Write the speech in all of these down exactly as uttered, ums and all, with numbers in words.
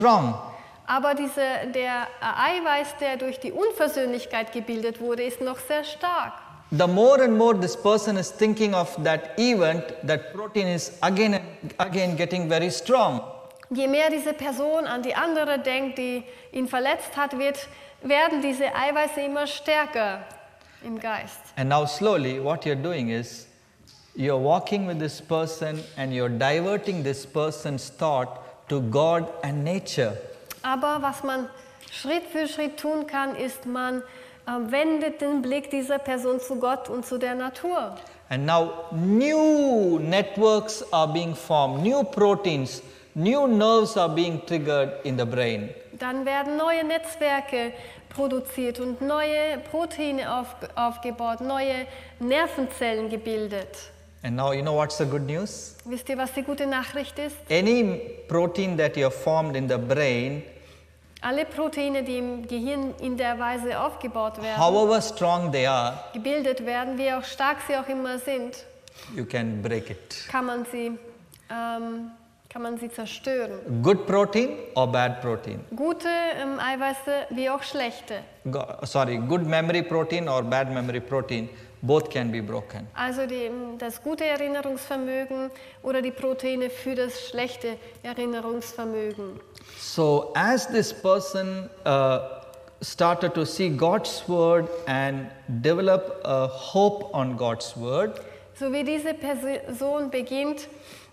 strong. Aber diese, der Eiweiß, der durch die Unversöhnlichkeit gebildet wurde, ist noch sehr stark. The more and more this person is thinking of that event, that protein is again and again getting very strong. Je mehr diese Person an die andere denkt, die ihn verletzt hat, wird, werden diese Eiweiße immer stärker im Geist. And now slowly what you're doing is, you're walking with this person and you're diverting this person's thought to God and nature. Aber was man Schritt für Schritt tun kann, ist, man äh, wendet den Blick dieser Person zu Gott und zu der Natur. And now new networks are being formed, new proteins, new nerves are being triggered in the brain. Dann werden neue Netzwerke produziert und neue Proteine auf, aufgebaut, neue Nervenzellen gebildet. And now you know what's the good news? Wisst ihr, was die gute Nachricht ist? Any protein that you have formed in the brain, Alle Proteine, die im Gehirn in der Weise aufgebaut werden, however strong they are, gebildet werden, wie auch stark sie auch immer sind, you can break it. kann man sie, ähm, kann man sie zerstören. Good protein or bad protein? Gute ähm, Eiweiße wie auch schlechte. Go, sorry, good memory protein or bad memory protein, both can be broken. Also die, das gute Erinnerungsvermögen oder die Proteine für das schlechte Erinnerungsvermögen. So as this person uh, started to see God's word and develop a hope on God's word, So wie diese Person beginnt,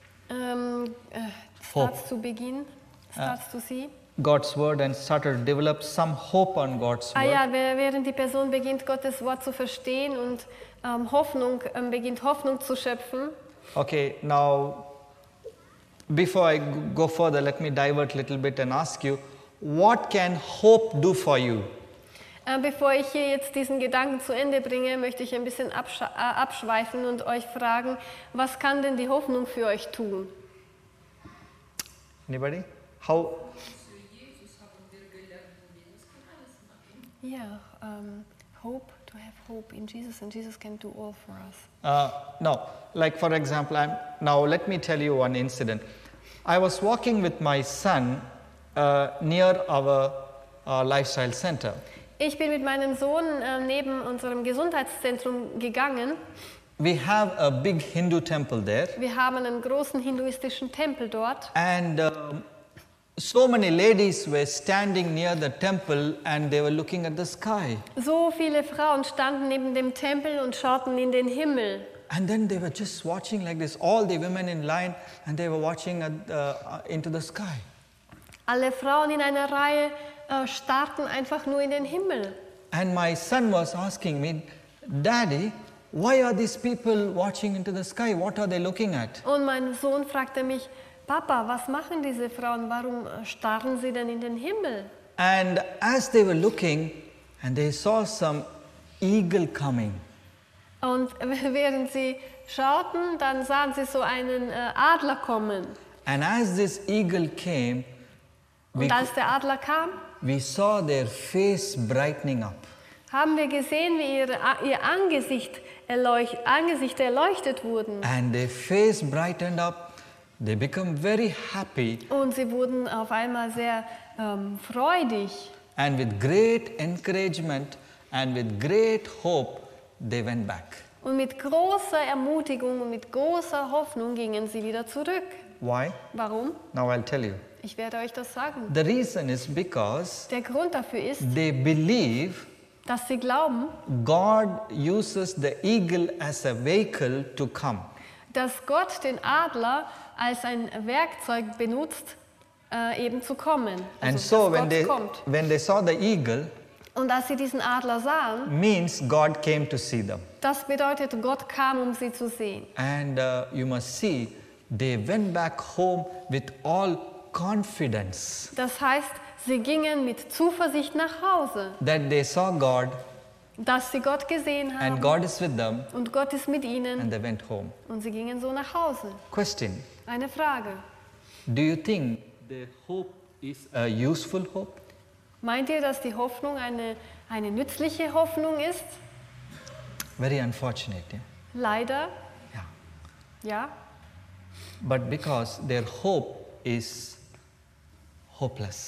ähm, äh, starts to begin, starts to see. God's word and started to develop some hope on God's Ah word. ja, während die Person beginnt, Gottes Wort zu verstehen und ähm, Hoffnung, ähm, beginnt Hoffnung zu schöpfen. Okay, now before I go further, let me divert a little bit and ask you, what can hope do for you? Äh, bevor ich hier jetzt diesen Gedanken zu Ende bringe, möchte ich ein bisschen absch äh, abschweifen und euch fragen, was kann denn die Hoffnung für euch tun? Anybody? How? Ja, um, hope, to have hope in Jesus, and Jesus can do all for us. Uh, no, like for example, I'm, now let me tell you one incident. I was walking with my son uh, near our uh, lifestyle center. Ich bin mit meinem Sohn äh, neben unserem Gesundheitszentrum gegangen. We have a big Hindu temple there. Wir haben einen großen hinduistischen Tempel dort. And um, so many ladies were standing near the temple and they were looking at the sky. So viele Frauen standen neben dem Tempel und schauten in den Himmel. And then they were just watching like this, all the women in line, and they were watching at, uh, into the sky. Alle Frauen in einer Reihe äh, starrten einfach nur in den Himmel. And my son was asking me, Daddy, why are these people watching into the sky? What are they looking at? Und mein Sohn fragte mich, Papa, was machen diese Frauen? Warum starren sie denn in den Himmel? And as they were looking, and they saw some eagle coming. Und während sie schauten, dann sahen sie so einen äh, Adler kommen. And as this eagle came, we, Und als der Adler kam, we saw their face brightening up. haben wir gesehen, wie ihre, ihr Angesicht, erleucht, Angesicht erleuchtet wurden. And their face brightened up. They become very happy. Und sie wurden auf einmal sehr ähm, freudig. And with great encouragement and with great hope, they went back. Und mit großer Ermutigung und mit großer Hoffnung gingen sie wieder zurück. Why? Warum? Now I'll tell you. Ich werde euch das sagen. The reason is because Der Grund dafür ist, they believe dass sie glauben, God uses the eagle as a vehicle to come. dass Gott den Adler als ein Werkzeug benutzt, äh, eben zu kommen. Also, And so dass when Gott they, kommt. when they saw the eagle, Und als sie diesen Adler sahen, means God came to see them. das bedeutet, Gott kam, um sie zu sehen. And uh, you must see, they went back home with all confidence Das heißt, sie gingen mit Zuversicht nach Hause, that they saw God dass sie Gott gesehen haben and God is with them, und Gott ist mit ihnen and they went home. und sie gingen so nach Hause. Question: Eine Frage. Do you think the hope is a useful hope? Meint ihr, dass die Hoffnung eine, eine nützliche Hoffnung ist? Very unfortunate. Yeah? Leider, Yeah. ja. But because their hope is hopeless.